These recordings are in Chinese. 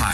海。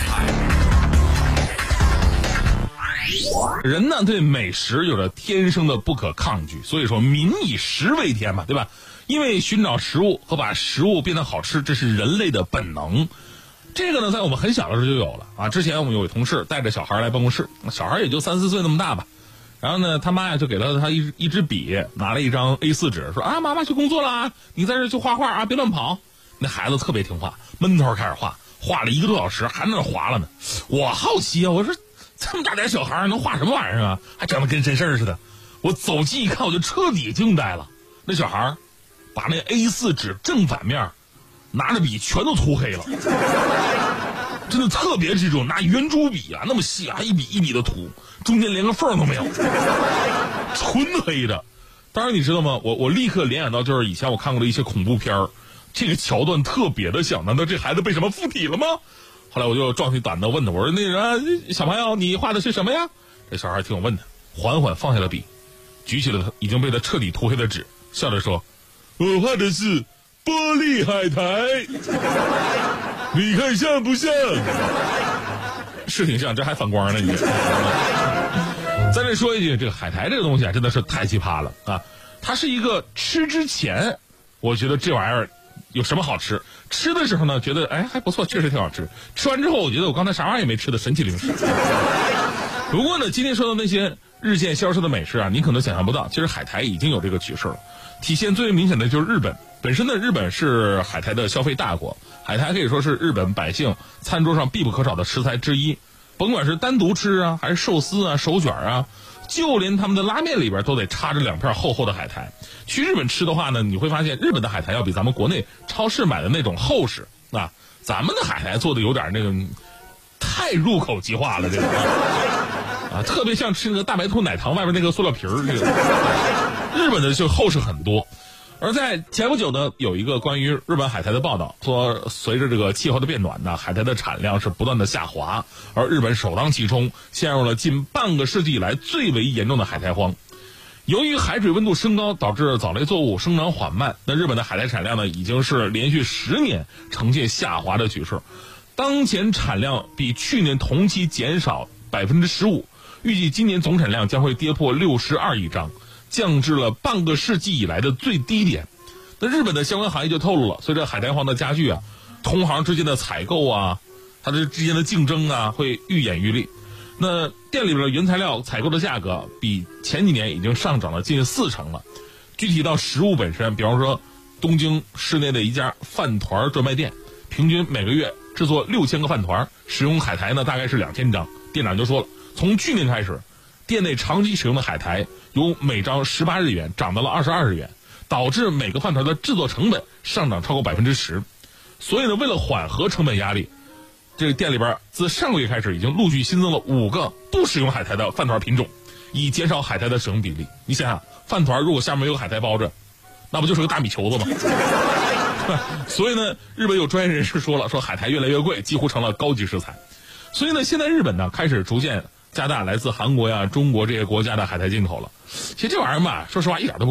人呢对美食有着天生的不可抗拒，所以说民以食为天嘛，对吧？因为寻找食物和把食物变得好吃，这是人类的本能。这个呢，在我们很小的时候就有了啊。之前我们有位同事带着小孩来办公室，小孩也就3、4岁那么大吧。然后呢，他妈呀就给了他一支笔，拿了一张 A4 纸，说啊，妈妈去工作了啊，你在这去画画啊，别乱跑。那孩子特别听话，闷头开始画，画了1个多小时，还在那划了呢。我好奇啊，我说这么大点小孩能画什么玩意儿啊？还整得跟真事儿似的。我走近一看，我就彻底惊呆了。那小孩把那 A4 纸正反面拿着笔全都涂黑了，真的特别执着，拿圆珠笔啊，那么细啊，一笔一笔的涂，中间连个缝都没有，纯黑的。当然你知道吗？我立刻联想到就是以前我看过的一些恐怖片儿，这个桥段特别的像。难道这孩子被什么附体了吗？后来我就壮起胆子问他，我说那人小朋友，你画的是什么呀？这小孩听我问他，缓缓放下了笔，举起了他已经被他彻底涂黑的纸，笑着说：“我画的是玻璃海苔，你看像不像？”是挺像，这还反光呢你。再来说一句，这个海苔这个东西啊，真的是太奇葩了啊！它是一个吃之前，我觉得这玩意儿有什么好吃？吃的时候呢，觉得哎还不错，确实挺好吃。吃完之后，我觉得我刚才啥玩意儿也没吃的神奇零食。不过呢，今天说的那些日渐消失的美食啊，你可能想象不到，其实海苔已经有这个趋势了。体现最明显的就是日本，本身呢，日本是海苔的消费大国，海苔可以说是日本百姓餐桌上必不可少的食材之一。甭管是单独吃啊，还是寿司啊、手卷啊，就连他们的拉面里边都得插着2片厚厚的海苔。去日本吃的话呢，你会发现日本的海苔要比咱们国内超市买的那种厚实啊。咱们的海苔做的有点那个太入口即化了，这个啊，特别像吃那个大白兔奶糖外边那个塑料皮儿，这个日本的就厚实很多。而在前不久呢，有一个关于日本海苔的报道，说随着这个气候的变暖呢，海苔的产量是不断的下滑，而日本首当其冲，陷入了近半个世纪以来最为严重的海苔荒。由于海水温度升高，导致藻类作物生长缓慢，那日本的海苔产量呢，已经是连续10年呈现下滑的趋势。当前产量比去年同期减少15%，预计今年总产量将会跌破62亿张。降至了半个世纪以来的最低点。那日本的相关行业就透露了，随着海苔荒的加剧啊，同行之间的采购啊，它的之间的竞争啊，会愈演愈烈。那店里边的原材料采购的价格比前几年已经上涨了近40%了。具体到食物本身，比方说东京市内的一家饭团专卖店，平均每个月制作6000个饭团，使用海苔呢大概是2000张。店长就说了，从去年开始，店内长期使用的海苔由每张18日元涨到了22日元，导致每个饭团的制作成本上涨超过10%。所以呢，为了缓和成本压力，这个店里边自上个月开始已经陆续新增了5个不使用海苔的饭团品种，以减少海苔的使用比例。你想想，饭团如果下面没有海苔包着，那不就是个大米球子吗？所以呢，日本有专业人士说了，说海苔越来越贵，几乎成了高级食材。所以呢，现在日本呢开始逐渐加大来自韩国呀、中国这些国家的海苔进口了。其实这玩意儿吧，说实话一点都不